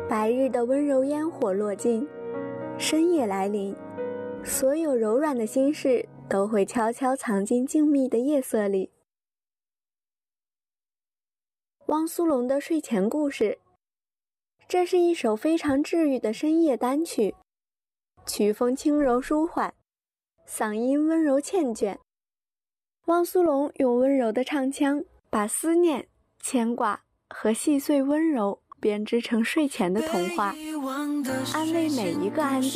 白日的温柔烟火落尽，深夜来临，所有柔软的心事都会悄悄藏进静谧的夜色里。汪苏泷的睡前故事，这是一首非常治愈的深夜单曲，曲风轻柔舒缓，嗓音温柔缱绻。汪苏泷用温柔的唱腔，把思念、牵挂和细碎温柔编织成睡前的童话，安慰每一个安静